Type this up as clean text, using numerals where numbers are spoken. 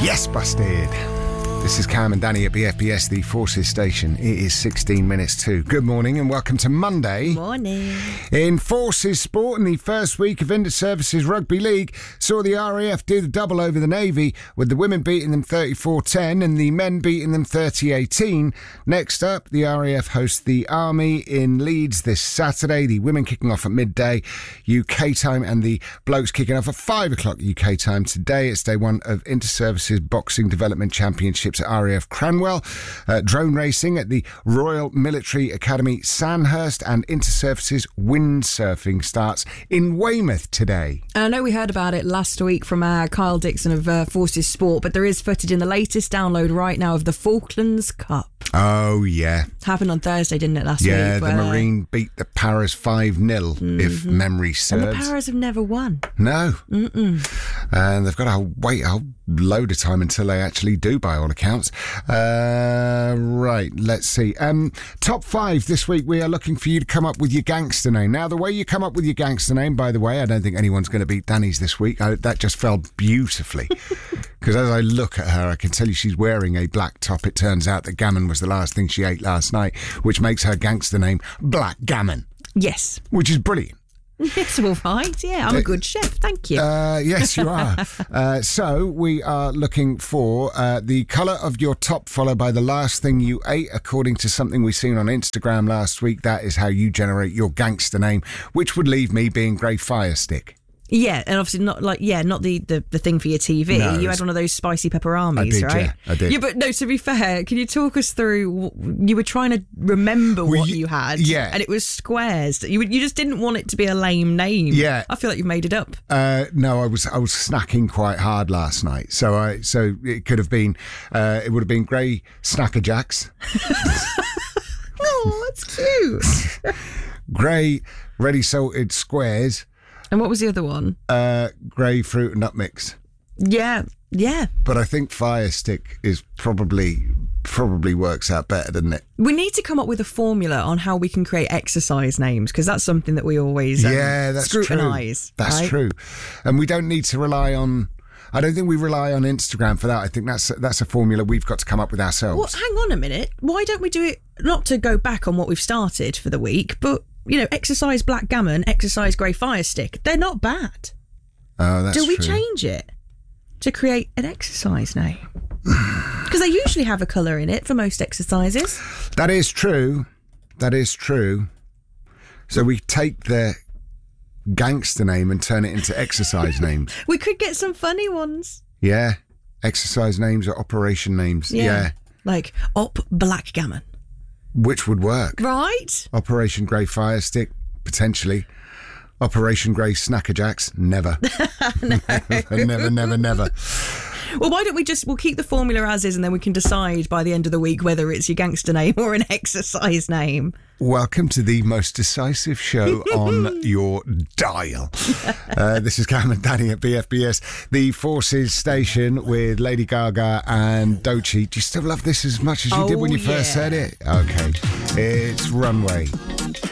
Yes, busted. This is Cam and Danny at BFBS, the Forces station. It is 16 minutes to. Good morning and welcome to Monday. Morning. In Forces sport, in the first week of Inter-Services Rugby League, saw the RAF do the double over the Navy, with the women beating them 34-10 and the men beating them 30-18. Next up, the RAF hosts the Army in Leeds this Saturday. The women kicking off at midday UK time and the blokes kicking off at 5 o'clock UK time today. It's day one of Inter-Services Boxing Development Championships at RAF Cranwell, drone racing at the Royal Military Academy Sandhurst, and Inter-Services windsurfing starts in Weymouth today. I know we heard about it last week from Kyle Dixon of Forces Sport, but there is footage in the latest download right now of the Falklands Cup. Oh, yeah. Happened on Thursday, didn't it, last week? Yeah, the Marine beat the Paras 5-0, if memory serves. And the Paras have never won. No. And they've got to wait a whole load of time until they actually do, by all accounts. Right, let's see. Top 5 this week, we are looking for you to come up with your gangster name. Now, the way you come up with your gangster name, by the way, I don't think anyone's going to beat Danny's this week. That just fell beautifully. Because as I look at her, I can tell you she's wearing a black top. It turns out that gammon was the last thing she ate last night, which makes her gangster name Black Gammon. Yes. Which is brilliant. It's all right. Yeah, I'm a good chef. Thank you. Yes, you are. So we are looking for the colour of your top followed by the last thing you ate, according to something we've seen on Instagram last week. That is how you generate your gangster name, which would leave me being Grey Firestick. Yeah, and obviously not the thing for your TV. No, you had one of those spicy peperamis, I did, right? Yeah, I did. Yeah, but no, to be fair, can you talk us through, you were trying to remember what you had. Yeah. And it was squares. You just didn't want it to be a lame name. Yeah. I feel like you've made it up. No, I was snacking quite hard last night. So it could have been, it would have been Grey Snacker Jacks. Oh, that's cute. Grey Ready Salted Squares. And what was the other one? Grey Fruit and Nut Mix. Yeah. But I think Firestick is probably works out better, doesn't it? We need to come up with a formula on how we can create exercise names, because that's something that we always that's scrutinise. True. That's true. And we don't need to rely on... I don't think we rely on Instagram for that. I think that's a formula we've got to come up with ourselves. Well, hang on a minute. Why don't we do it, not to go back on what we've started for the week, but... exercise Black Gammon, exercise Grey Firestick. They're not bad. Oh, that's true. Do we change it to create an exercise name? Because they usually have a colour in it for most exercises. That is true. So we take the gangster name and turn it into exercise names. We could get some funny ones. Yeah. Exercise names or operation names. Yeah. Like Op Black Gammon. Which would work. Right? Operation Grey Firestick, potentially. Operation Grey Snacker Jacks, never. Never. Well, why don't we'll keep the formula as is, and then we can decide by the end of the week whether it's your gangster name or an exercise name. Welcome to the most decisive show on your dial. This is Cam and Danny at BFBS, the Forces station, with Lady Gaga and Doechii. Do you still love this as much as you did when you first said it? Okay. It's Runway.